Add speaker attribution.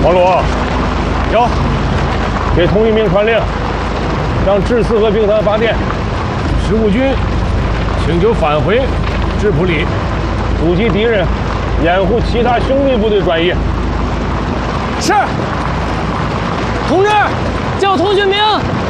Speaker 1: 王鲁，有，给同一名传令，让至四河兵团发电，15军请求返回质朴里，阻击敌人，掩护其他兄弟部队转移。
Speaker 2: 是。同志，叫通讯兵